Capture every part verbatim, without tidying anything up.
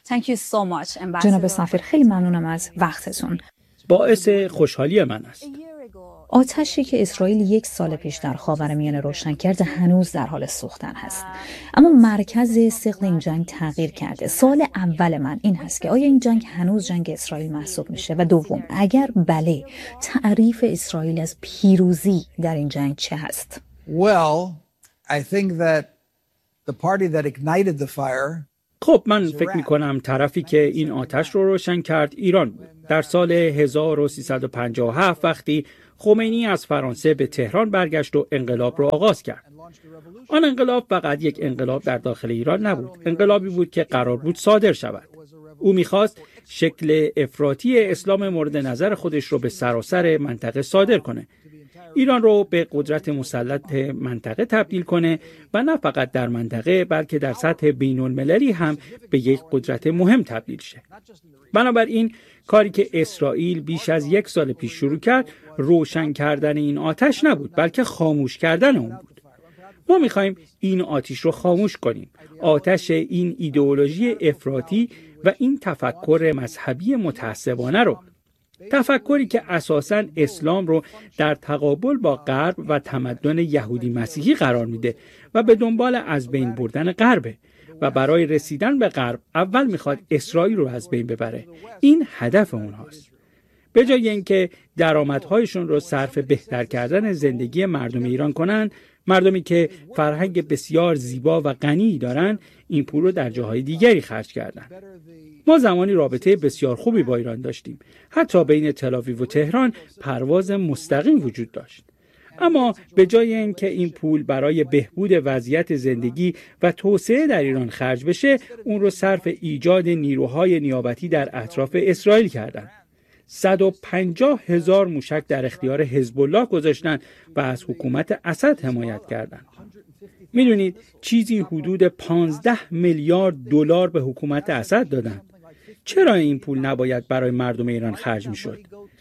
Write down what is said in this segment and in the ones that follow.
جناب سفیر خیلی ممنونم از وقتتون. باعث خوشحالی من است. آتشی که اسرائیل یک سال پیش در خاورمیانه روشن کرده هنوز در حال سوختن هست. اما مرکز ثقل این جنگ تغییر کرده. سوال اول من این هست که آیا این جنگ هنوز جنگ اسرائیل محسوب میشه؟ و دوم، اگر بله، تعریف اسرائیل از پیروزی در این جنگ چه هست؟ Well, I think that the party that ignited the fire خب من فکر میکنم طرفی که این آتش رو روشن کرد ایران بود. در سال هزار و سیصد و پنجاه و هفت وقتی خمینی از فرانسه به تهران برگشت و انقلاب رو آغاز کرد. آن انقلاب فقط یک انقلاب در داخل ایران نبود. انقلابی بود که قرار بود صادر شود. او میخواست شکل افراطی اسلام مورد نظر خودش رو به سراسر منطقه صادر کنه. ایران رو به قدرت مسلط منطقه تبدیل کنه و نه فقط در منطقه بلکه در سطح بین المللی هم به یک قدرت مهم تبدیل شه. بنابراین کاری که اسرائیل بیش از یک سال پیش شروع کرد روشن کردن این آتش نبود بلکه خاموش کردن اون بود. ما میخوایم این آتش رو خاموش کنیم. آتش این ایدئولوژی افراطی و این تفکر مذهبی متعصبانه رو. تفکری که اساساً اسلام رو در تقابل با غرب و تمدن یهودی مسیحی قرار میده و به دنبال از بین بردن غربه و برای رسیدن به غرب اول میخواد اسرائیل رو از بین ببره. این هدف اونهاست. به جای اینکه درآمدهایشون رو صرف بهتر کردن زندگی مردم ایران کنن، مردمی که فرهنگ بسیار زیبا و غنی دارن، این پول رو در جاهای دیگری خرج کردن. ما زمانی رابطه بسیار خوبی با ایران داشتیم. حتی بین تل‌آویو و تهران پرواز مستقیم وجود داشت. اما به جای اینکه این پول برای بهبود وضعیت زندگی و توسعه در ایران خرج بشه، اون رو صرف ایجاد نیروهای نیابتی در اطراف اسرائیل کردن. صد و پنجاه هزار موشک در اختیار حزب الله گذاشتن و از حکومت اسد حمایت کردند. میدونید چیزی حدود پانزده میلیارد دلار به حکومت اسد دادن. چرا این پول نباید برای مردم ایران خرج میشد؟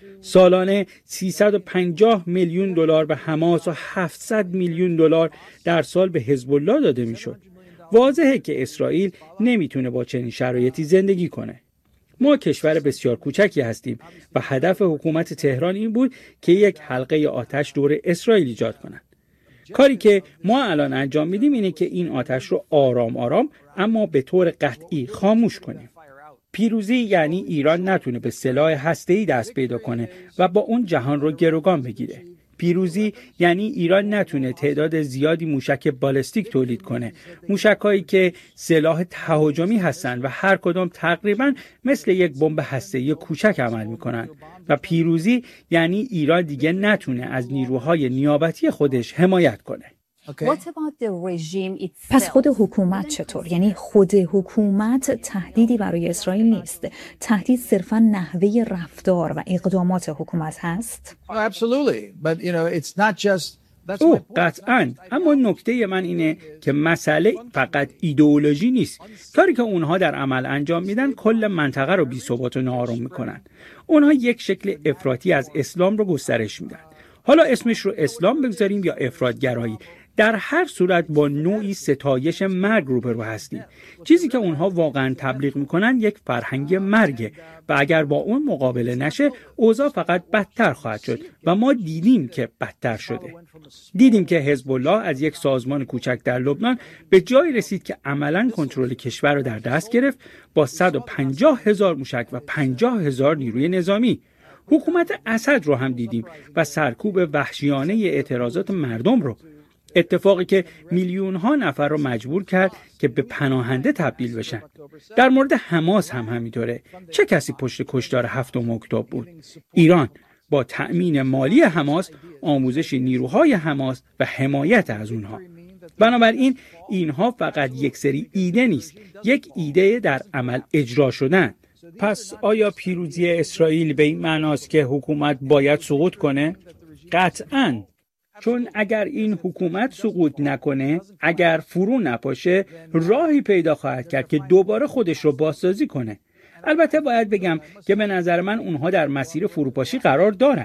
سالانه سیصد و پنجاه میلیون دلار به حماس و هفتصد میلیون دلار در سال به حزب الله داده میشد. واضحه که اسرائیل نمیتونه با چنین شرایطی زندگی کنه. ما کشور بسیار کوچکی هستیم و هدف حکومت تهران این بود که یک حلقه آتش دور اسرائیل ایجاد کنند. کاری که ما الان انجام میدیم اینه که این آتش رو آرام آرام اما به طور قطعی خاموش کنیم. پیروزی یعنی ایران نتونه به سلاح هسته‌ای دست پیدا کنه و با اون جهان رو گروگان بگیره. پیروزی یعنی ایران نتونه تعداد زیادی موشک بالستیک تولید کنه، موشکایی که سلاح تهاجمی هستن و هر کدام تقریبا مثل یک بمب هسته‌ای کوچک عمل میکنن. و پیروزی یعنی ایران دیگه نتونه از نیروهای نیابتی خودش حمایت کنه. Okay. پس خود حکومت چطور؟ یعنی خود حکومت تهدیدی برای اسرائیل نیست. تهدید صرفا نحوه رفتار و اقدامات حکومت هست؟ Oh, absolutely. But you know, it's not just او قطعاً. اما نکته من اینه که مسئله فقط ایدئولوژی نیست. کاری که اونها در عمل انجام میدن کل منطقه رو بی‌ثبات و ناآرام میکنن. اونها یک شکل افراطی از اسلام رو گسترش میدن. حالا اسمش رو اسلام بگذاریم یا افراط‌گرایی، در هر صورت با نوعی ستایش مرگ روبرو هستیم. چیزی که اونها واقعا تبلیغ میکنن یک فرهنگ مرگه و اگر با اون مقابله نشه اوضاع فقط بدتر خواهد شد و ما دیدیم که بدتر شده. دیدیم که حزب الله از یک سازمان کوچک در لبنان به جایی رسید که عملاً کنترل کشور رو در دست گرفت با صد و پنجاه هزار موشک و پنجاه هزار نیروی نظامی. حکومت اسد رو هم دیدیم و سرکوب وحشیانه اعتراضات مردم رو، اتفاقی که میلیون ها نفر رو مجبور کرد که به پناهنده تبدیل بشن. در مورد حماس هم همینطوره. چه کسی پشت کشتار هفتم اکتبر بود؟ ایران با تأمین مالی حماس، آموزش نیروهای حماس و حمایت از اونها. بنابراین اینها فقط یک سری ایده نیست، یک ایده در عمل اجرا شدن. پس آیا پیروزی اسرائیل به این معناست که حکومت باید سقوط کنه؟ قطعاً. چون اگر این حکومت سقوط نکنه، اگر فرو نپاشه، راهی پیدا خواهد کرد که دوباره خودش رو بازسازی کنه. البته باید بگم که به نظر من اونها در مسیر فروپاشی قرار دارن.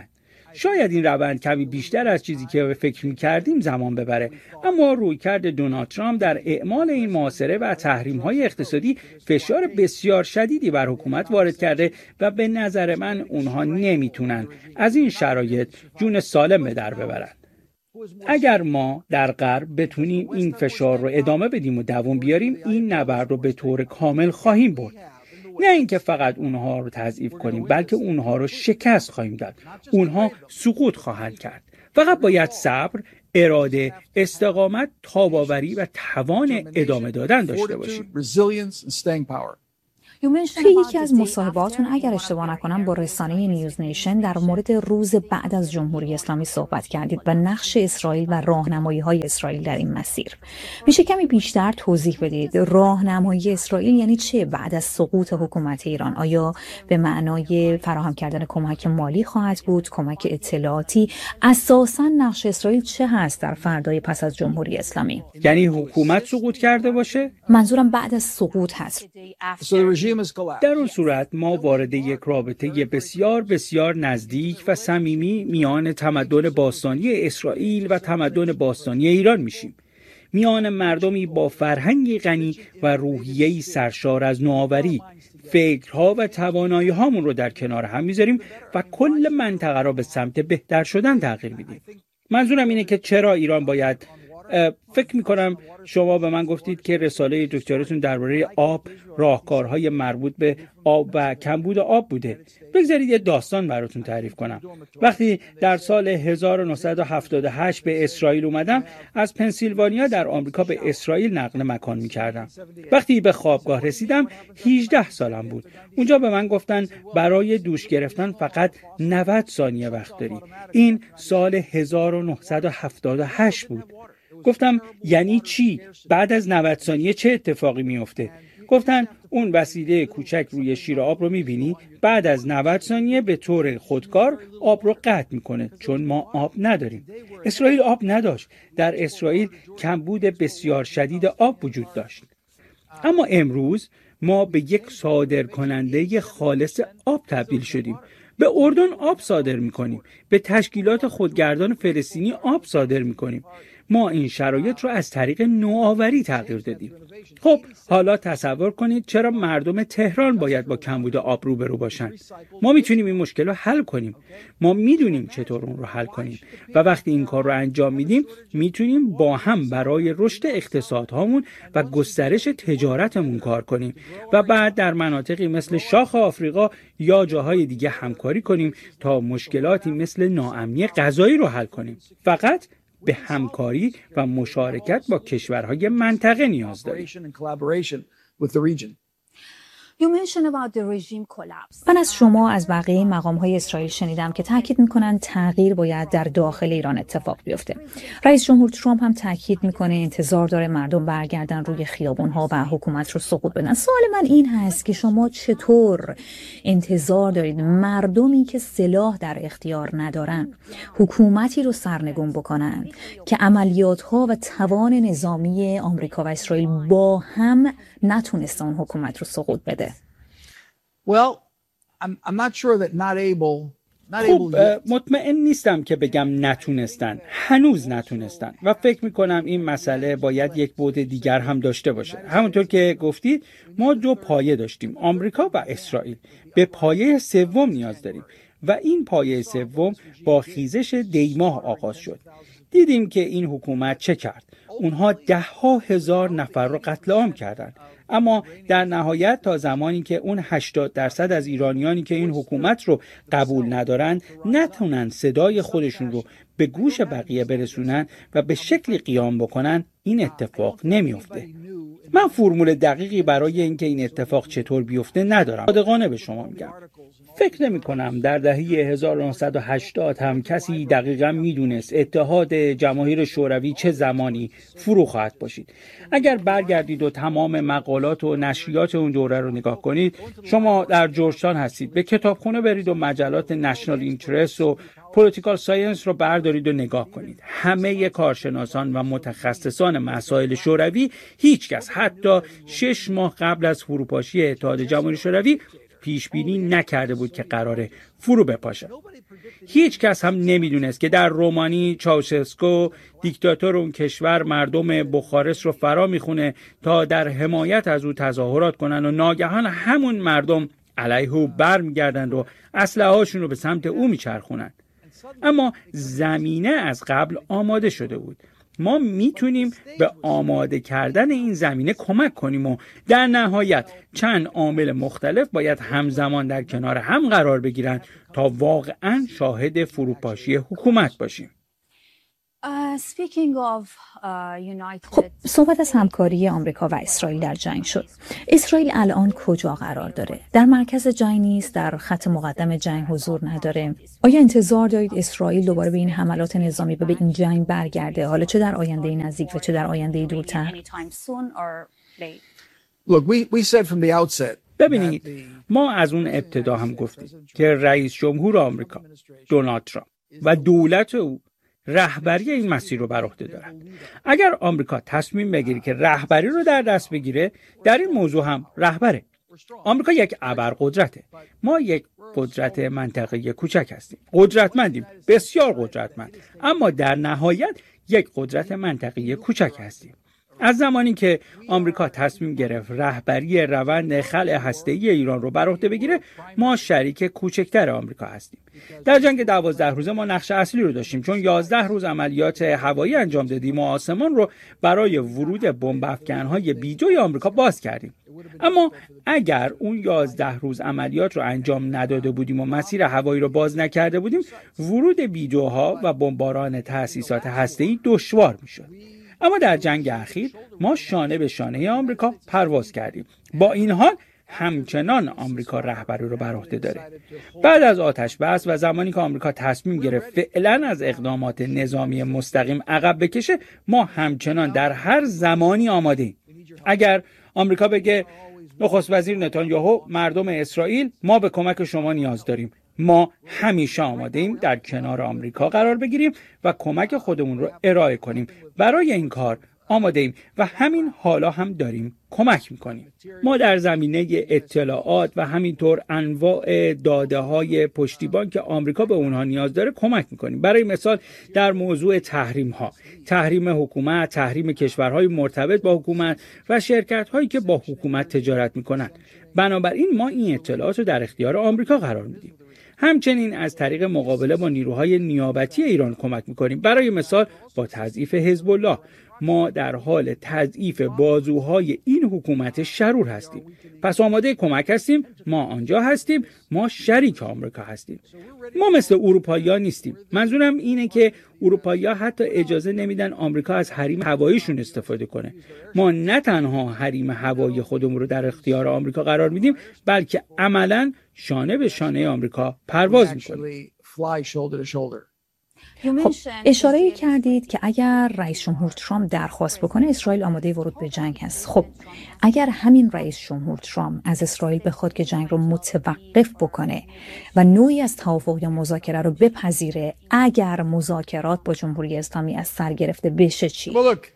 شاید این روند کمی بیشتر از چیزی که فکر می‌کردیم زمان ببره، اما رویکرد دونالد ترامپ در اعمال این محاصره و تحریم‌های اقتصادی فشار بسیار شدیدی بر حکومت وارد کرده و به نظر من اونها نمیتونن از این شرایط جون سالم به در ببرن. اگر ما در غرب بتونیم این فشار رو ادامه بدیم و دوام بیاریم، این نبرد رو به طور کامل خواهیم برد. نه اینکه فقط اونها رو تضعیف کنیم، بلکه اونها رو شکست خواهیم داد. اونها سقوط خواهند کرد. فقط باید صبر، اراده، استقامت، تاب‌آوری و توان ادامه دادن داشته باشیم. توی یکی از مصاحبهاتون اگر اشتباه نکنم با رسانه نیوز نیشن در مورد روز بعد از جمهوری اسلامی صحبت کردید و نقش اسرائیل و راهنمایی‌های اسرائیل در این مسیر. میشه کمی بیشتر توضیح بدید راهنمایی اسرائیل یعنی چه بعد از سقوط حکومت ایران؟ آیا به معنای فراهم کردن کمک مالی خواهد بود، کمک اطلاعاتی؟ اساساً نقش اسرائیل چه هست در فردای پس از جمهوری اسلامی؟ یعنی حکومت سقوط کرده باشه؟ منظورم بعد از سقوط هست. در اون صورت ما وارد یک رابطه بسیار بسیار نزدیک و صمیمی میان تمدن باستانی اسرائیل و تمدن باستانی ایران میشیم. میان مردمی با فرهنگی غنی و روحیه‌ای سرشار از نوآوری، فکرها و توانایی هامون رو در کنار هم میذاریم و کل منطقه را به سمت بهتر شدن تغییر میدیم. منظورم اینه که چرا ایران باید فکر میکنم شما به من گفتید که رساله دکتراتون درباره آب، راهکارهای مربوط به آب و کمبود آب بوده. بگذارید یه داستان براتون تعریف کنم. وقتی در سال هزار و نهصد و هفتاد و هشت به اسرائیل اومدم، از پنسیلوانیا در آمریکا به اسرائیل نقل مکان میکردم. وقتی به خوابگاه رسیدم هجده سالم بود. اونجا به من گفتن برای دوش گرفتن فقط نود ثانیه وقت داری. این سال هزار و نهصد و هفتاد و هشت بود. گفتم یعنی چی؟ بعد از نود ثانیه چه اتفاقی میفته؟ گفتن اون وسیله کوچک روی شیر آب رو میبینی؟ بعد از نود ثانیه به طور خودکار آب رو قطع میکنه، چون ما آب نداریم. اسرائیل آب نداشت. در اسرائیل کمبود بسیار شدید آب وجود داشت. اما امروز ما به یک صادرکننده خالص آب تبدیل شدیم. به اردن آب صادر میکنیم. به تشکیلات خودگردان فلسطینی آب صادر میکنیم. ما این شرایط رو از طریق نوآوری تغییر دادیم. خب حالا تصور کنید چرا مردم تهران باید با کمبود آب روبرو باشن؟ ما میتونیم این مشکل رو حل کنیم. ما میدونیم چطور اون رو حل کنیم و وقتی این کار رو انجام میدیم میتونیم با هم برای رشد اقتصادهامون و گسترش تجارتمون کار کنیم و بعد در مناطقی مثل شاخ آفریقا یا جاهای دیگه همکاری کنیم تا مشکلاتی مثل ناامنی غذایی رو حل کنیم. فقط به همکاری و مشارکت با کشورهای منطقه نیاز داریم. من از شما از بقیه مقام‌های اسرائیل شنیدم که تاکید می‌کنند تغییر باید در داخل ایران اتفاق بیفته. رئیس جمهور ترامپ هم تاکید می‌کنه انتظار داره مردم برگردن روی خیابان‌ها و حکومت رو سقوط بدن. سوال من این هست که شما چطور انتظار دارید مردمی که سلاح در اختیار ندارن حکومتی رو سرنگون بکنن که عملیات‌ها و توان نظامی آمریکا و اسرائیل با هم نتونسته اون حکومت رو سقوط بده؟ Well, I'm, I'm not sure that not able, not خب able yet. مطمئن نیستم که بگم نتونستن. هنوز نتونستن و فکر میکنم این مسئله باید یک بعد دیگر هم داشته باشه. همونطور که گفتید ما دو پایه داشتیم، آمریکا و اسرائیل. به پایه سوم نیاز داریم و این پایه سوم با خیزش دیماه آغاز شد. دیدیم که این حکومت چه کرد. اونها ده ها هزار نفر رو قتل عام کردند. اما در نهایت تا زمانی که اون هشتاد درصد از ایرانیانی که این حکومت رو قبول ندارن نتونن صدای خودشون رو به گوش بقیه برسونن و به شکلی قیام بکنن، این اتفاق نمیفته. من فرمول دقیقی برای اینکه این اتفاق چطور بیفته ندارم. صادقانه به شما میگم. فکر نمی کنم در دهه هزار و نهصد و هشتاد هم کسی دقیقاً میدونست اتحاد جماهیر شوروی چه زمانی فرو خواهد باشید. اگر برگردید و تمام مقالات و نشریات اون دوره رو نگاه کنید، شما در جورجتاون هستید، به کتابخونه برید و مجلات نشنال اینترست و پولیتیکال ساینس رو بردارید و نگاه کنید. همه کارشناسان و متخصصان مسائل شوروی، هیچ کس حتی شش ماه قبل از فروپاشی اتحاد جماهیر شوروی پیش بینی نکرده بود که قراره فرو بپاشه. هیچ کس هم نمیدونست که در رومانی چاوشسکو دیکتاتور اون کشور مردم بخارست رو فرا میخونه تا در حمایت از او تظاهرات کنن و ناگهان همون مردم علیه او برمیگردند و اسلحه‌هاشون رو به سمت او میچرخونن. اما زمینه از قبل آماده شده بود. ما میتونیم به آماده کردن این زمینه کمک کنیم و در نهایت چند عامل مختلف باید همزمان در کنار هم قرار بگیرن تا واقعاً شاهد فروپاشی حکومت باشیم. خب صحبت از همکاری آمریکا و اسرائیل در جنگ شد. اسرائیل الان کجا قرار داره؟ در مرکز جنگ نیست؟ در خط مقدم جنگ حضور نداره؟ آیا انتظار دارید اسرائیل دوباره به این حملات نظامی و به این جنگ برگرده، حالا چه در آینده نزدیک و چه در آینده دورتر؟ Look, we, we said from the outset. ببینید، ما از اون ابتدا هم گفتیم که رئیس جمهور آمریکا دونالد ترامپ و دولت او رهبری این مسیر رو بر عهده دارن. اگر آمریکا تصمیم بگیره که رهبری رو در دست بگیره، در این موضوع هم رهبره. آمریکا یک ابرقدرته. ما یک قدرت منطقه‌ای کوچک هستیم. قدرتمندیم، بسیار قدرتمند، اما در نهایت یک قدرت منطقه‌ای کوچک هستیم. از زمانی که آمریکا تصمیم گرفت رهبری روند خلع هسته‌ای ایران رو بر عهده بگیره، ما شریک کوچکتر آمریکا هستیم. در جنگ دوازده روزه ما نقش اصلی رو داشتیم، چون یازده روز عملیات هوایی انجام دادیم و آسمان رو برای ورود بمب افکن‌های بیدوی آمریکا باز کردیم. اما اگر اون یازده روز عملیات رو انجام نداده بودیم و مسیر هوایی رو باز نکرده بودیم، ورود بیدوها و بمباران تأسیسات هسته‌ای دشوار می‌شد. اما در جنگ اخیر ما شانه به شانه آمریکا پرواز کردیم. با این حال همچنان آمریکا رهبری رو بر عهده داره. بعد از آتش بس و زمانی که آمریکا تصمیم گرفت فعلا از اقدامات نظامی مستقیم عقب بکشه، ما همچنان در هر زمانی آماده ایم. اگر آمریکا بگه نخست وزیر نتانیاهو، مردم اسرائیل، ما به کمک شما نیاز داریم، ما همیشه آماده ایم در کنار آمریکا قرار بگیریم و کمک خودمون رو ارائه کنیم. برای این کار آماده ایم و همین حالا هم داریم کمک میکنیم. ما در زمینه اطلاعات و همینطور انواع داده های پشتیبان که آمریکا به اونها نیاز داره کمک میکنیم. برای مثال در موضوع تحریم ها، تحریم حکومت، تحریم کشورهای مرتبط با حکومت و شرکت هایی که با حکومت تجارت میکنند. بنابراین ما این اطلاعات رو در اختیار آمریکا قرار میدیم. همچنین از طریق مقابله با نیروهای نیابتی ایران کمک میکنیم. برای مثال با تضعیف حزب الله، ما در حال تضعیف بازوهای این حکومت شرور هستیم. پس آماده کمک هستیم، ما آنجا هستیم، ما شریک آمریکا هستیم. ما مثل اروپایی‌ها نیستیم. منظورم اینه که اروپایی‌ها حتی اجازه نمیدن آمریکا از حریم هواییشون استفاده کنه. ما نه تنها حریم هوایی خودمون رو در اختیار آمریکا قرار میدیم، بلکه عملاً شانه به شانه آمریکا پرواز میکنیم. خب اشاره کردید که اگر رئیس جمهور ترامپ درخواست بکنه اسرائیل آماده ورود به جنگ هست. خب اگر همین رئیس جمهور ترامپ از اسرائیل بخواد که جنگ رو متوقف بکنه و نوعی از توافق یا مذاکره رو بپذیره، اگر مذاکرات با جمهوری اسلامی از سر گرفته بشه چی؟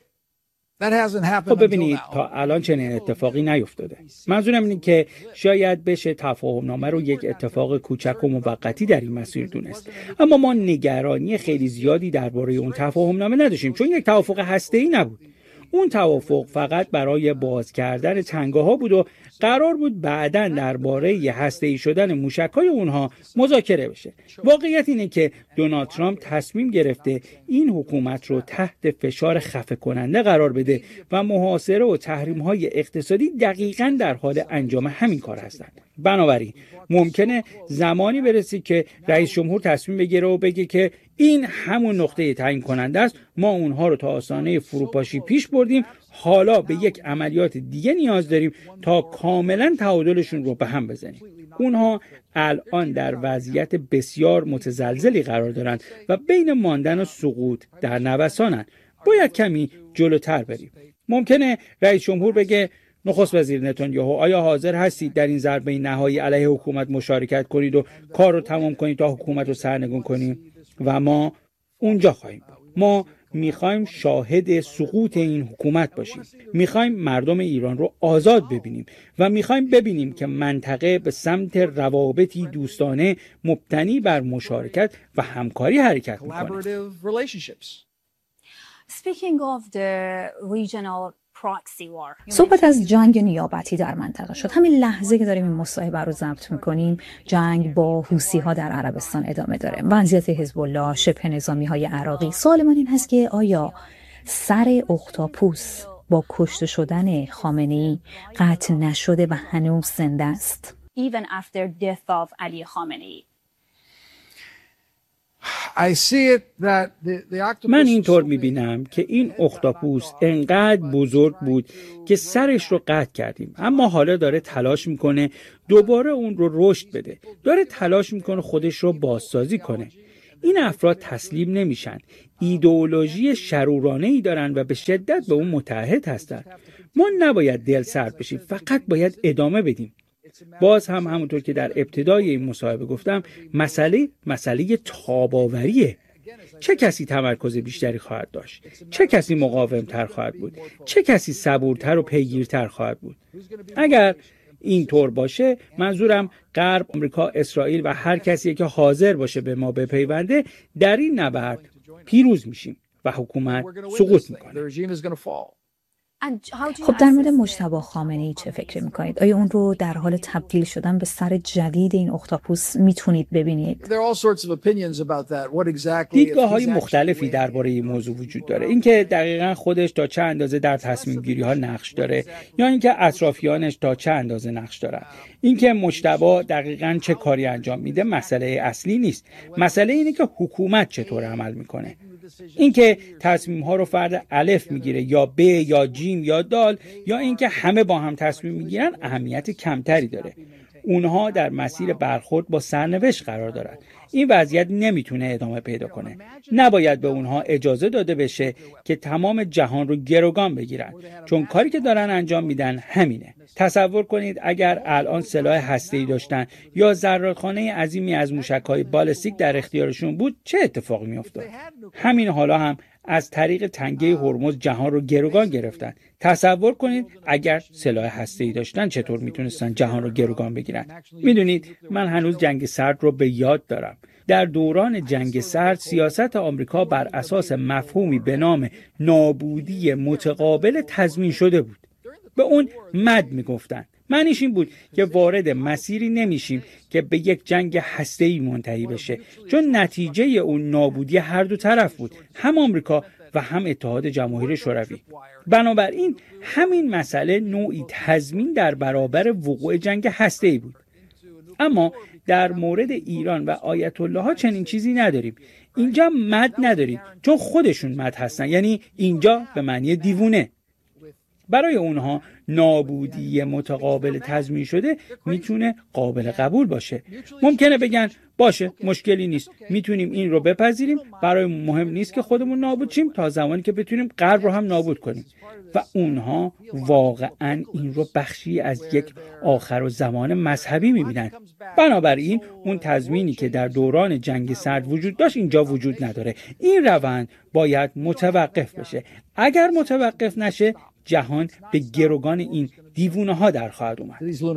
خب ببینید، تا الان چنین اتفاقی نیفتاده. منظورم اینه که شاید بشه تفاهمنامه رو یک اتفاق کوچک و موقتی در این مسیر دونست، اما ما نگرانی خیلی زیادی درباره اون تفاهمنامه نداشتیم، چون یک توافق هسته‌ای نبود. اون توافق فقط برای باز کردن تنگه‌ها بود و قرار بود بعداً درباره هسته‌ای شدن موشک‌های اونها مذاکره بشه. واقعیت اینه که دونالد ترامپ تصمیم گرفته این حکومت رو تحت فشار خفه کننده قرار بده و محاصره و تحریم‌های اقتصادی دقیقاً در حال انجام همین کار هستند. بنابراین ممکنه زمانی برسه که رئیس جمهور تصمیم بگیره و بگه که این همون نقطه تعیین کننده است، ما اونها رو تا آستانه فروپاشی پیش بردیم، حالا به یک عملیات دیگه نیاز داریم تا کاملا تعادلشون رو به هم بزنیم. اونها الان در وضعیت بسیار متزلزلی قرار دارند و بین ماندن و سقوط در نوسانند. باید کمی جلوتر بریم. ممکنه رئیس جمهور بگه نخست وزیر نتانیاهو، آیا حاضر هستید در این ضربه نهایی علیه حکومت مشارکت کنید و کار رو تمام کنید تا حکومت رو سرنگون کنیم؟ و ما اونجا خواهیم بود. ما میخوایم شاهد سقوط این حکومت باشیم. میخوایم مردم ایران رو آزاد ببینیم و میخوایم ببینیم که منطقه به سمت روابطی دوستانه مبتنی بر مشارکت و همکاری حرکت میکنه. Speaking of the regional صحبت از جنگ نیابتی در منطقه شد. همین لحظه که داریم این مصاحبه رو ضبط میکنیم جنگ با حوثی ها در عربستان ادامه داره. وضعیت حزب الله، شبه نظامی های عراقی. سوال من این هست که آیا سر اختاپوس با کشته شدن خامنه‌ای قطع نشده و هنوز زنده است؟ Even after death of Ali Khamenei. I see it that the, the octopus من اینطور میبینم که این اختاپوس انقدر بزرگ بود که سرش رو قطع کردیم، اما حالا داره تلاش میکنه دوباره اون رو رشد بده، داره تلاش میکنه خودش رو بازسازی کنه. این افراد تسلیم نمیشن، ایدئولوژی شرورانه‌ای دارن و به شدت به اون متحد هستن. ما نباید دل سرد بشیم، فقط باید ادامه بدیم. باز هم همونطور که در ابتدای این مصاحبه گفتم، مسئله مسئله تاب‌آوریه. چه کسی تمرکز بیشتری خواهد داشت؟ چه کسی مقاوم‌تر خواهد بود؟ چه کسی صبورتر و پیگیرتر خواهد بود؟ اگر این طور باشه، منظورم غرب، آمریکا، اسرائیل و هر کسی که حاضر باشه به ما بپیونده، در این نبرد پیروز میشیم و حکومت سقوط میکنه. خب در مورد مجتبی خامنه‌ای چه فکر میکنید؟ آیا اون رو در حال تبدیل شدن به سر جدید این اختاپوس میتونید ببینید؟ دیدگاه‌های مختلفی درباره این موضوع وجود داره. اینکه دقیقاً خودش تا چه اندازه در تصمیم گیری ها نقش داره یا اینکه اطرافیانش تا چه اندازه نقش دارن. اینکه مجتبی دقیقاً چه کاری انجام میده مسئله اصلی نیست. مسئله اینه که حکومت چطور عمل میکنه. اینکه تصمیم ها رو فرد الف میگیره یا ب یا جیم یا دال یا اینکه همه با هم تصمیم میگیرن اهمیت کمتری داره. اونها در مسیر برخورد با سرنوشت قرار دارن. این وضعیت نمیتونه ادامه پیدا کنه. نباید به اونها اجازه داده بشه که تمام جهان رو گروگان بگیرن، چون کاری که دارن انجام میدن همینه. تصور کنید اگر الان سلاح هسته‌ای داشتن یا ذراتخانه عظیمی از موشک‌های بالستیک در اختیارشون بود، چه اتفاقی میافتاد؟ همین حالا هم از طریق تنگه هرمز جهان رو گروگان گرفتن. تصور کنید اگر سلاح هسته‌ای داشتن چطور میتونستن جهان رو گروگان بگیرن. میدونید من هنوز جنگ سرد رو به یاد دارم. در دوران جنگ سرد سیاست آمریکا بر اساس مفهومی به نام نابودی متقابل تضمین شده بود. به اون مد میگفتن. معنیش این بود که وارد مسیری نمیشیم که به یک جنگ هسته‌ای منتهی بشه، چون نتیجه اون نابودی هر دو طرف بود، هم آمریکا و هم اتحاد جماهیر شوروی. بنابراین همین مسئله نوعی تضمین در برابر وقوع جنگ هسته‌ای بود. اما در مورد ایران و آیت الله ها چنین چیزی نداریم. اینجا مد نداریم، چون خودشون مد هستن، یعنی اینجا به معنی دیوونه. برای اونها نابودی متقابل تضمین شده میتونه قابل قبول باشه. ممکنه بگن باشه مشکلی نیست، میتونیم این رو بپذیریم، برای مهم نیست که خودمون نابود شیم تا زمانی که بتونیم غرب رو هم نابود کنیم. و اونها واقعا این رو بخشی از یک آخرالزمان مذهبی میبینن. بنابراین اون تضمینی که در دوران جنگ سرد وجود داشت اینجا وجود نداره. این روند باید متوقف بشه. اگر متوقف نشه جهان به گروگان این دیوونه ها در خواهد اومد.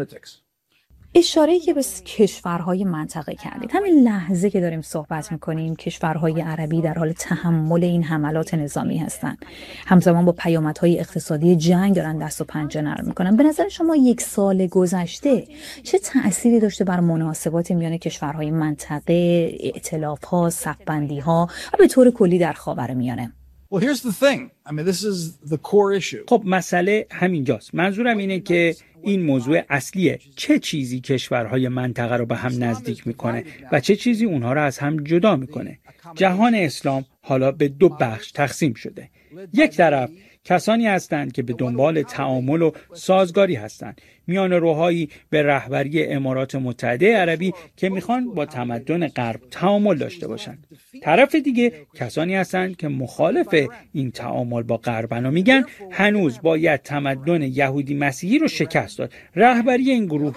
اشاره‌ای که به کشورهای منطقه کردید، همین لحظه که داریم صحبت میکنیم کشورهای عربی در حال تحمل این حملات نظامی هستند، همزمان با پیامدهای اقتصادی جنگ دارن دست و پنجه نرم میکنن. به نظر شما یک سال گذشته چه تأثیری داشته بر مناسبات میان کشورهای منطقه، ائتلاف‌ها، صف‌بندی‌ها و به طور کلی در خاورمیانه؟ Well, here's the thing. I mean, this is the core issue. خب مسئله همینجاست. منظورم اینه که این موضوع اصلیه. چه چیزی کشورهای منطقه رو به هم نزدیک میکنه و چه چیزی اونها رو از هم جدا میکنه؟ جهان اسلام حالا به دو بخش تقسیم شده. یک طرف کسانی هستند که به دنبال تعامل و سازگاری هستند، میان روحایی به رهبری امارات متحده عربی که میخوان با تمدن غرب تعامل داشته باشند. طرف دیگه کسانی هستند که مخالف این تعامل با غربن و میگن هنوز باید تمدن یهودی مسیحی رو شکست داد. رهبری این گروه رو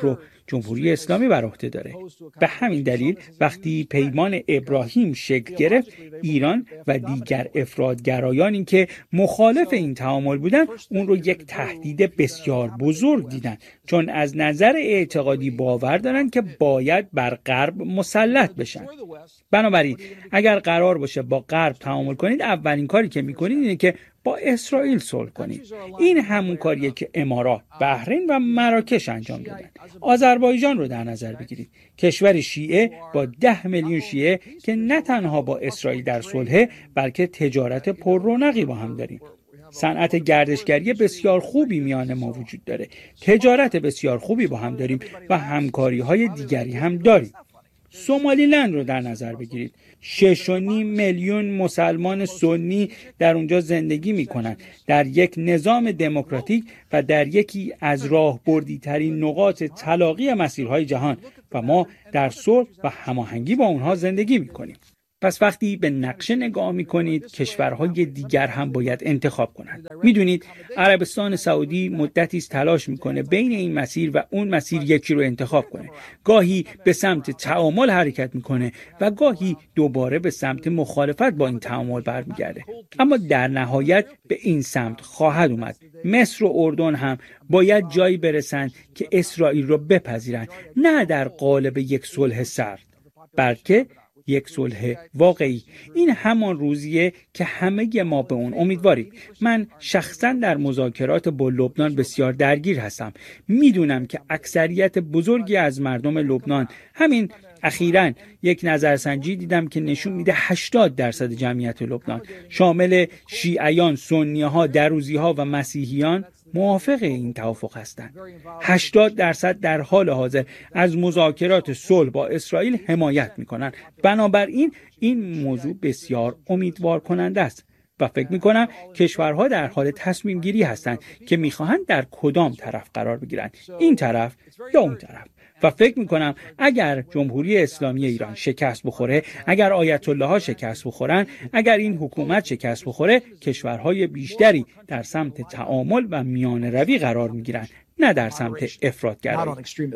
جمهوری اسلامی بر عهده داره. به همین دلیل وقتی پیمان ابراهیم شکل گرفت، ایران و دیگر افراطگرایانی که مخالف این تعامل بودن اون رو یک تهدید بسیار بزرگ دیدن، چون از نظر اعتقادی باور دارن که باید بر غرب مسلط بشن. بنابراین اگر قرار باشه با غرب تعامل کنید، اولین کاری که میکنید اینه که با اسرائیل صلح کنید. این همون کاریه که امارات، بحرین و مراکش انجام دادن. آذربایجان رو در نظر بگیرید، کشور شیعه با ده میلیون شیعه که نه تنها با اسرائیل در صلح، بلکه تجارت پررونقی با هم داریم. صنعت گردشگری بسیار خوبی میان ما وجود داره، تجارت بسیار خوبی با هم داریم و همکاری‌های دیگری هم داریم. سومالیلند رو در نظر بگیرید، شش و نیم میلیون مسلمان سنی در اونجا زندگی میکنن، در یک نظام دموکراتیک و در یکی از راهبردی ترین نقاط تلاقی مسیرهای جهان و ما در صلح و هماهنگی با اونها زندگی میکنیم. پس وقتی به نقشه نگاه میکنید، کشورهای دیگر هم باید انتخاب کنند. میدونید عربستان سعودی مدتی است تلاش میکنه بین این مسیر و اون مسیر یکی رو انتخاب کنه. گاهی به سمت تعامل حرکت میکنه و گاهی دوباره به سمت مخالفت با این تعامل برمیگرده، اما در نهایت به این سمت خواهد اومد. مصر و اردن هم باید جایی برسن که اسرائیل رو بپذیرن، نه در قالب یک صلح سرد، بلکه یک صلح واقعی. این همان روزیه که همه ما به اون امیدواریم. من شخصا در مذاکرات با لبنان بسیار درگیر هستم. میدونم که اکثریت بزرگی از مردم لبنان، همین اخیراً یک نظرسنجی دیدم که نشون میده هشتاد درصد جمعیت لبنان، شامل شیعیان، سنی‌ها، دروزی‌ها و مسیحیان، موافق این توافق هستند. هشتاد درصد در حال حاضر از مذاکرات صلح با اسرائیل حمایت میکنند. بنابراین این موضوع بسیار امیدوار کننده است و فکر میکنم کشورها در حال تصمیم گیری هستند که میخواهند در کدام طرف قرار بگیرند، این طرف یا اون طرف. و فکر میکنم اگر جمهوری اسلامی ایران شکست بخوره، اگر آیت الله ها شکست بخورن، اگر این حکومت شکست بخوره، کشورهای بیشتری در سمت تعامل و میان روی قرار میگیرن، نه در سمت افراطگرایی.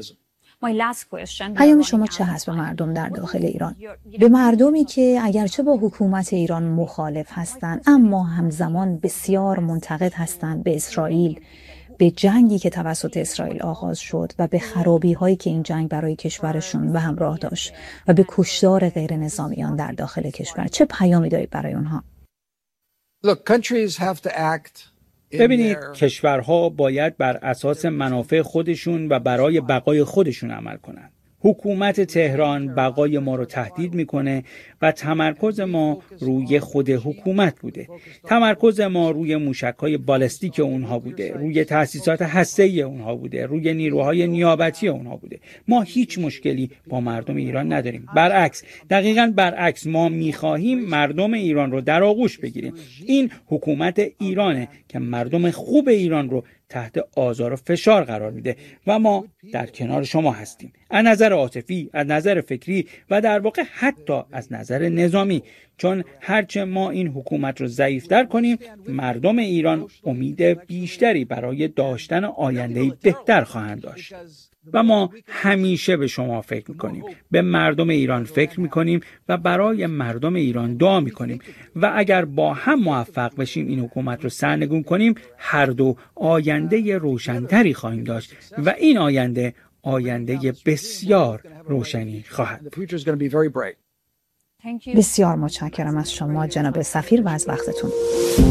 پیام شما چه هست به مردم در داخل ایران؟ به مردمی که اگرچه با حکومت ایران مخالف هستند، اما همزمان بسیار منتقد هستند به اسرائیل، به جنگی که توسط اسرائیل آغاز شد و به خرابی هایی که این جنگ برای کشورشون به همراه داشت و به کشتار غیر نظامیان در داخل کشور، چه پیامی دارید برای اونها؟ ببینید، کشورها باید بر اساس منافع خودشون و برای بقای خودشون عمل کنند. حکومت تهران بقای ما رو تهدید میکنه و تمرکز ما روی خود حکومت بوده. تمرکز ما روی موشک‌های بالستیک اونها بوده، روی تأسیسات هسته‌ای اونها بوده، روی نیروهای نیابتی اونها بوده. ما هیچ مشکلی با مردم ایران نداریم. برعکس، دقیقاً برعکس، ما می‌خواهیم مردم ایران رو در آغوش بگیریم. این حکومت ایرانه که مردم خوب ایران رو تحت آزار و فشار قرار میده و ما در کنار شما هستیم، از نظر عاطفی، از نظر فکری و در واقع حتی از نظر نظامی، چون هرچه ما این حکومت رو ضعیف‌تر کنیم، مردم ایران امید بیشتری برای داشتن آینده‌ای بهتر خواهند داشت. و ما همیشه به شما فکر میکنیم، به مردم ایران فکر میکنیم و برای مردم ایران دعا میکنیم و اگر با هم موفق بشیم این حکومت رو سرنگون کنیم، هر دو آینده روشنتری خواهیم داشت و این آینده آینده بسیار روشنی خواهد. بسیار متشکرم از شما جناب سفیر و از وقتتون.